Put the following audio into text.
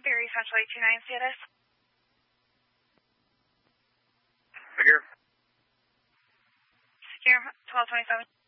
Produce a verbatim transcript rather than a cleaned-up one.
Barry Central eight two nine status. Figure. Secure twelve twenty-seven.